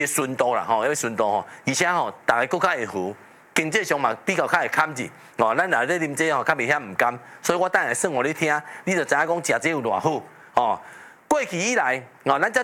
顺度啦吼，要顺度吼，而且吼，大家更较会扶，经济上嘛比较较会堪住。哦，咱来咧啉这吼，较袂遐毋甘，所以我等下算互你听，你就知影讲食这有偌好。哦，过去以来，哦，咱才